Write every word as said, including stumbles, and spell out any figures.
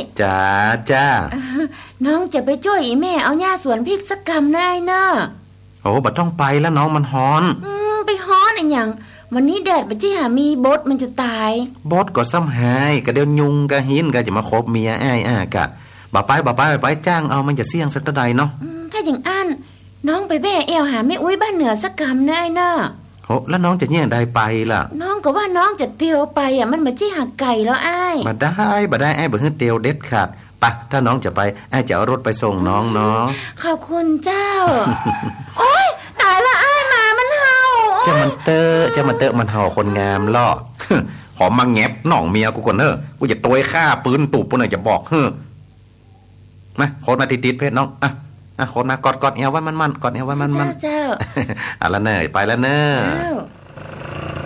จ้าจ้าน้องจะไปช่วยอีแม่เอาหญ้าสวนพริกสักกำได้เนอะโอ้บัดต้องไปแล้วน้องมันฮ้อนอืมไปฮ้อนอะไรอย่างวันนี้แดดบัดจี้หามีบดมันจะตายบดก็ซ้ำหายกะเดี๋ยวยุงกะหินกะจะมาคบเมียอ้ายอ่ากะบ่ไปบ่ไปไปจ้างเอามันจะเสี่ยงสักเท่าใดเนาะถ้าอย่างอันน้องไปแบ่เอวหาแม่อุ้ยบ้านเหนือสักกำเนอะไอ้เนอะโหแล้วน้องจะแย่งใดไปล่ะน้องก็ว่าน้องจะเตียวไปอ่ะมันมาจี้หาไก่แล้วอ้ายบ่ได้บ่ได้อ้ายบ่ฮื้อเตียวเด็ดขาดไปถ้าน้องจะไปอ้ายจะเอารถไปส่งน้องเนาะขอบคุณเจ้า โอ๊ยตายละอ้ายหมามันเห่าจะมันเตอจะมันเตอมันเห่าคนงามล่อ ขอมาแงบหน่องเมียกูก่อนเด้อกูจะตัวฆ่าปืนตูบปุ่นน่ะจะบอกเฮ้อมาโคตรมาติดๆเพชรน้องอ่ะอ่ะโคตรมากอดๆเอวไว้มันๆกอดเอวไว้มันๆเจ้าๆอ่ะละเนยไปแล้วเนอะ